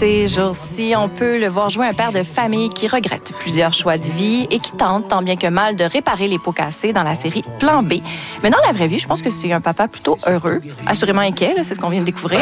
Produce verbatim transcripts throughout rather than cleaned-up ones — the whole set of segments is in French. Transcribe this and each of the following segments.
Ces jours-ci, on peut le voir jouer un père de famille qui regrette plusieurs choix de vie et qui tente, tant bien que mal, de réparer les pots cassés dans la série Plan B. Mais dans la vraie vie, je pense que c'est un papa plutôt heureux, assurément inquiet, là, c'est ce qu'on vient de découvrir.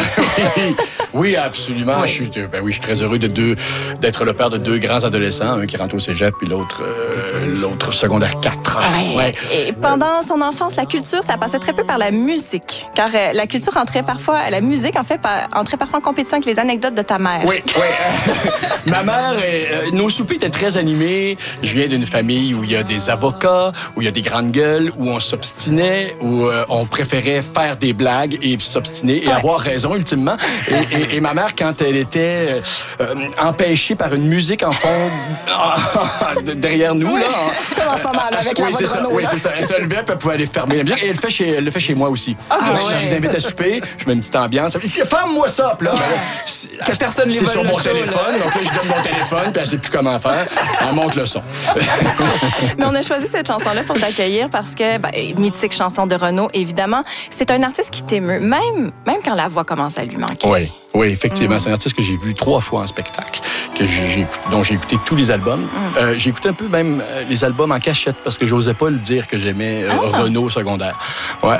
Oui, absolument. Oui. Je suis, ben oui, je suis très heureux de deux, d'être le père de deux grands adolescents, un qui rentre au cégep puis l'autre, euh, l'autre secondaire quatre. Ouais. Ouais. Et pendant son enfance, la culture, ça passait très peu par la musique, car euh, la culture entrait parfois, la musique en fait, par, entrait parfois en compétition avec les anecdotes de ta mère. Oui, oui. Ma mère, euh, nos soupers étaient très animés. Je viens d'une famille où il y a des avocats, où il y a des grandes gueules, où on s'obstinait, où euh, on préférait faire des blagues et s'obstiner et ouais. avoir raison ultimement. Et, et, et ma mère, quand elle était euh, empêchée par une musique en fond derrière nous, oui. là, comme en ce moment là, avec oui, la voix c'est de ça, Renaud, oui, c'est ça. Elle se levait, puis elle pouvait aller fermer la musique. Et elle le fait chez, elle le fait chez moi aussi. Ah, donc, ouais. Si je les invite à souper, je mets une petite ambiance. Elle me dit, ferme-moi ça, puis là, ben, là que personne ne c'est sur mon show, téléphone. Là. Donc là, je donne mon téléphone, puis elle sait plus comment faire. Elle monte le son. Mais on a choisi cette chanson-là pour t'accueillir parce que, ben, mythique chanson de Renaud, évidemment, c'est un artiste qui t'émeut, même, même quand la voix commence à lui manquer. Oui. Oui, effectivement. Mm. C'est un artiste que j'ai vu trois fois en spectacle, que j'ai, dont j'ai écouté tous les albums. Mm. Euh, j'ai écouté un peu même les albums en cachette parce que j'osais pas le dire que j'aimais euh, ah. Renaud au secondaire. Ouais.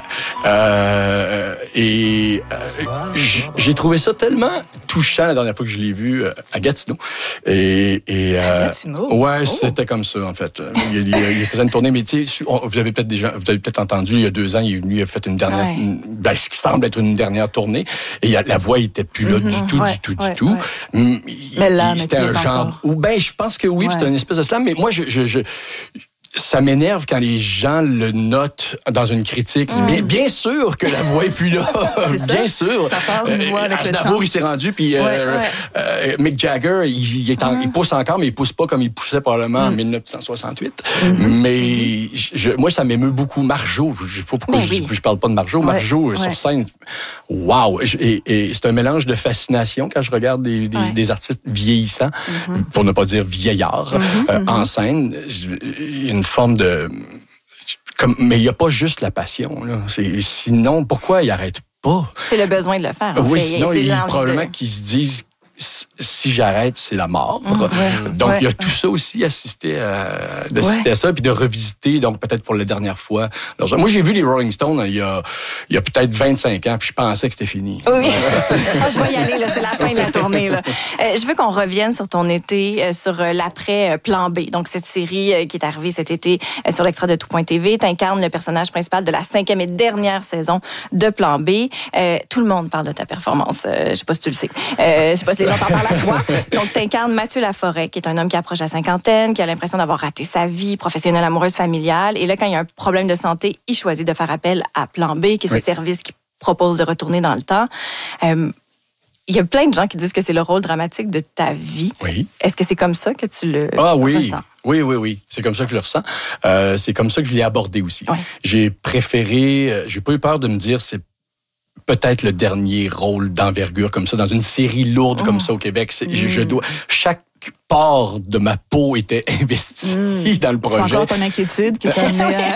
Euh, et euh, j'ai trouvé ça tellement touchant la dernière fois que je l'ai vu euh, à Gatineau. Et, et euh, Gatineau? Ouais, oh. c'était comme ça en fait. Il, il, il faisait une tournée, mais tu sais, vous avez peut-être déjà, vous avez peut-être entendu, il y a deux ans, il est venu, il a fait une dernière, ouais. une, ben, ce qui semble être une dernière tournée. Et il a, la voix était plus là mm-hmm. du tout, ouais, du tout, ouais, du tout. Ouais. Il, mais là, c'était un genre. Ou ben, je pense que oui, ouais. c'était une espèce de slam. Mais moi, je, je, je ça m'énerve quand les gens le notent dans une critique. Mm. Mais bien sûr que la voix est plus là. bien ça. sûr. Ça parle d'une voix avec Aznavour, le temps. il s'est rendu, puis ouais, euh, ouais. euh, Mick Jagger, il, il, est en, mm. il pousse encore, mais il pousse pas comme il poussait probablement mm. en dix-neuf cent soixante-huit. Mm-hmm. Mais je, moi, ça m'émeut beaucoup. Marjo, je sais pas pourquoi je, oui. je, je parle pas de Marjo. Ouais. Marjo, ouais. sur scène, wow! Et, et c'est un mélange de fascination quand je regarde des, des, ouais. des artistes vieillissants, mm-hmm. pour ne pas dire vieillards, mm-hmm. euh, en scène. Il y a une forme de... Comme, mais il n'y a pas juste la passion. Là. C'est, sinon, pourquoi ils n'arrêtent pas? C'est le besoin de le faire. Oui, fait. sinon, il y a probablement de... qu'ils se disent, si j'arrête, c'est la mort. Mmh, ouais, donc, ouais. il y a tout ça aussi, assister à, d'assister ouais. à ça, puis de revisiter, donc peut-être pour la dernière fois. Alors, moi, j'ai vu les Rolling Stones il y a, il y a peut-être vingt-cinq ans, puis je pensais que c'était fini. Oui, ah, je vais y aller, là, c'est la fin de la tournée. Là. Euh, je veux qu'on revienne sur ton été, euh, sur euh, l'après euh, Plan B. Donc, cette série euh, qui est arrivée cet été euh, sur l'extra de tout point t v. T'incarnes le personnage principal de la cinquième et dernière saison de Plan B. Euh, tout le monde parle de ta performance. Euh, je sais pas si tu le sais. Euh, je sais pas si les gens t'en parlent à toi. Donc, t'incarnes Mathieu Laforêt, qui est un homme qui approche la cinquantaine, qui a l'impression d'avoir raté sa vie professionnelle, amoureuse, familiale. Et là, quand il y a un problème de santé, il choisit de faire appel à Plan B, qui est ce oui. service qui propose de retourner dans le temps. Euh, il y a plein de gens qui disent que c'est le rôle dramatique de ta vie. Oui. Est-ce que c'est comme ça que tu le ah, oui. ressens? Oui, oui, oui. C'est comme ça que je le ressens. Euh, c'est comme ça que je l'ai abordé aussi. Oui. J'ai préféré... Euh, j'ai pas eu peur de me dire c'est peut-être le dernier rôle d'envergure comme ça, dans une série lourde mmh. comme ça au Québec. C'est, mmh. je, je dois... Chaque part de ma peau était investie mmh. dans le projet. C'est encore ton inquiétude qui t'a amené à...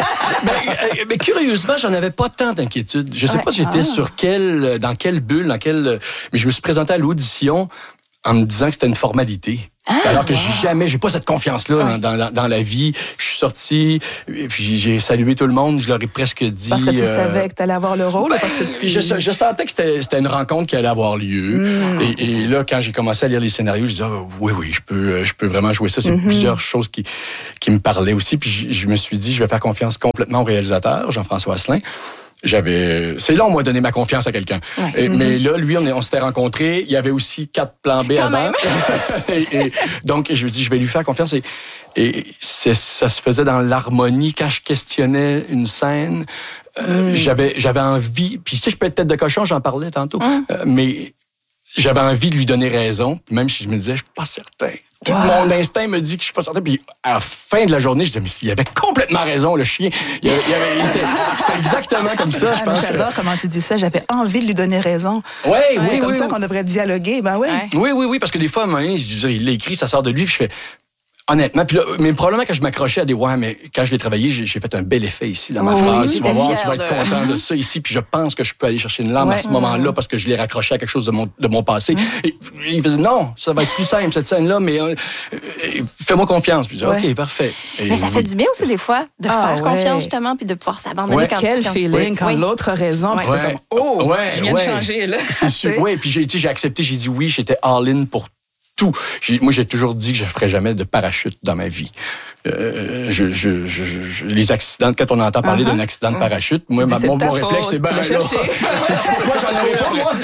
mais, mais curieusement, j'en avais pas tant d'inquiétude. Je sais ouais. pas, j'étais ah. sur quelle, dans quelle bulle, dans quelle... Mais je me suis présenté à l'audition en me disant que c'était une formalité. Ah, alors que wow. j'ai jamais, j'ai pas cette confiance-là ouais. dans, dans, dans la vie. Je suis sorti, puis j'ai salué tout le monde, je leur ai presque dit... Parce que tu euh, savais que tu allais avoir le rôle? Ben, ou parce que tu... je, je sentais que c'était, c'était une rencontre qui allait avoir lieu. Mm. Et, et là, quand j'ai commencé à lire les scénarios, je disais, oh, oui, oui, je peux, je peux vraiment jouer ça. C'est mm-hmm. plusieurs choses qui, qui me parlaient aussi. Puis je, je me suis dit, je vais faire confiance complètement au réalisateur, Jean-François Asselin. J'avais, c'est là on m'a donné ma confiance à quelqu'un. Ouais. Et, mm-hmm. Mais là, lui, on, est, on s'était rencontrés. Il y avait aussi quatre plans B Quand avant. et, et, donc, je me dis, je vais lui faire confiance. Et, et c'est, ça se faisait dans l'harmonie. Quand je questionnais une scène, euh, mm. j'avais, j'avais envie. Puis tu sais, je peux être tête de cochon, j'en parlais tantôt. Mm. Euh, mais j'avais envie de lui donner raison, même si je me disais, je suis pas certain. Tout wow. mon instinct me dit que je suis pas certain. Puis à la fin de la journée, je disais, mais il avait complètement raison, le chien. Il avait, il avait, c'était, c'était exactement comme ça, je ah, pense. J'adore que... comment tu dis ça. J'avais envie de lui donner raison. Ouais, c'est oui, comme oui, ça oui. qu'on devrait dialoguer. Ben oui. Ouais. Oui, oui, oui, parce que des fois, à un moment donné, je disais, il l'a écrit, ça sort de lui, puis je fais... Honnêtement, puis là, mais probablement que je m'accrochais à des ouais, mais quand je l'ai travaillé, j'ai, j'ai fait un bel effet ici dans ma oui, phrase. Tu vas voir, fier tu vas être de... content de ça ici, puis je pense que je peux aller chercher une larme ouais. à ce moment-là parce que je l'ai raccroché à quelque chose de mon, de mon passé. Mm. Et, et il faisait non, ça va être plus simple cette scène-là, mais euh, fais-moi confiance. Puis je dis ouais. ok, parfait. Et, mais ça fait du bien aussi des fois de ah, faire ouais. confiance justement, puis de pouvoir s'abandonner ouais. quand Quel quand feeling quand oui. l'autre a raison, puis ouais. c'est comme oh, ouais, je viens ouais. de changer là. C'est sûr. Ouais, puis j'ai, j'ai accepté, j'ai dit oui, j'étais all-in pour tout. J'ai, moi, j'ai toujours dit que je ne ferais jamais de parachute dans ma vie. Euh, je, je, je, je, les accidents, quand on entend parler uh-huh. d'un accident de parachute, moi, ma, mon, mon réflexe, c'est ben là. Moi, j'en avais pas, moi.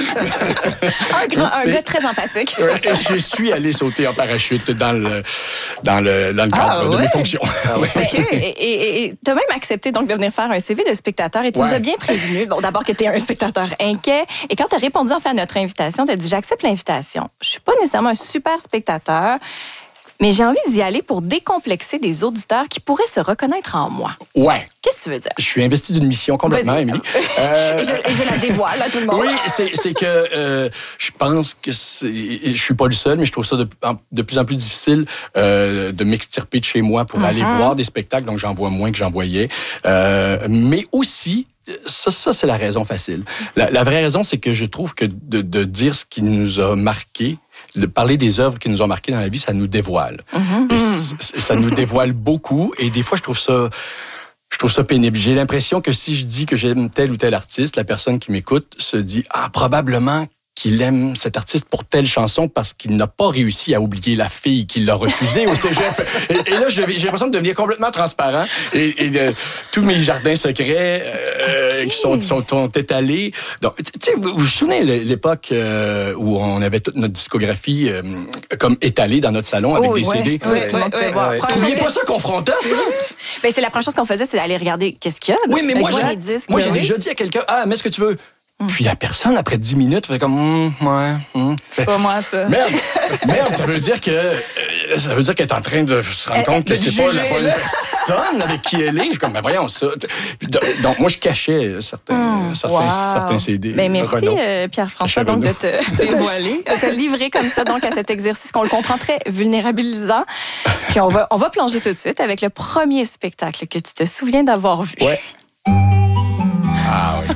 Un, grand, un gars très empathique. Et je suis allé sauter en parachute dans le, dans le, dans le cadre ah, ouais. de mes fonctions. Ah, ouais. okay. Et tu as même accepté donc de venir faire un C V de spectateur et tu ouais. nous as bien prévenu, bon, d'abord que tu es un spectateur inquiet. Et quand tu as répondu en fait à notre invitation, tu as dit j'accepte l'invitation. Je suis pas nécessairement un super spectateur. Mais j'ai envie d'y aller pour décomplexer des auditeurs qui pourraient se reconnaître en moi. Ouais. Qu'est-ce que tu veux dire? Je suis investi d'une mission complètement, Émilie. Euh... et, je, et je la dévoile à tout le monde. Oui, c'est, c'est que euh, je pense que c'est... Je suis pas le seul, mais je trouve ça de, de plus en plus difficile euh, de m'extirper de chez moi pour mm-hmm. aller voir des spectacles, donc j'en vois moins que j'en voyais. Euh, mais aussi... Ça, ça, c'est la raison facile. La, la vraie raison, c'est que je trouve que de, de dire ce qui nous a marqué, de parler des œuvres qui nous ont marqué dans la vie, ça nous dévoile. Mm-hmm. Et c- ça nous dévoile beaucoup. Et des fois, je trouve ça... Je trouve ça pénible. J'ai l'impression que si je dis que j'aime tel ou tel artiste, la personne qui m'écoute se dit « Ah, probablement qu'il aime cet artiste pour telle chanson parce qu'il n'a pas réussi à oublier la fille qui l'a refusé au cégep. » Et, et là, j'ai l'impression de devenir complètement transparent. Et, et de, tous mes jardins secrets euh, qui sont, sont, sont étalés. Donc, tu sais, vous vous souvenez l'époque euh, où on avait toute notre discographie euh, comme étalée dans notre salon avec oh, des ouais, C D? Oui, oui, oui. Ouais, ouais. Vous n'oubliez pas ça confrontant, ça? Ben, c'est la première chose qu'on faisait, c'est d'aller regarder qu'est-ce qu'il y a. Oui, mais moi, j'ai, disques, moi, j'ai déjà dit à quelqu'un, ah, mets ce que tu veux. Mm. Puis la personne, après dix minutes, fait comme, mm, ouais, mm. c'est pas moi, ça. Merde, merde, ça veut dire que, euh, ça veut dire qu'elle est en train de se rendre compte que c'est pas la bonne personne avec qui elle est. Je suis comme, ben voyons ça. Donc, moi, je cachais certains, mm. certains, wow. certains C D. Ben, merci, euh, Pierre-François, donc, de te dévoiler, de te livrer comme ça, donc, à cet exercice qu'on le comprend très vulnérabilisant. Puis, on va, on va plonger tout de suite avec le premier spectacle que tu te souviens d'avoir vu. Ouais. Ah oui.